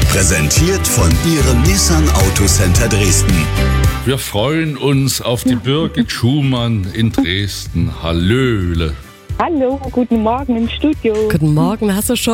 Präsentiert von Ihrem Nissan Autocenter Dresden. Wir freuen uns auf die Birgit Schumann in Dresden. Hallöle. Hallo, guten Morgen im Studio. Guten Morgen, hast du schon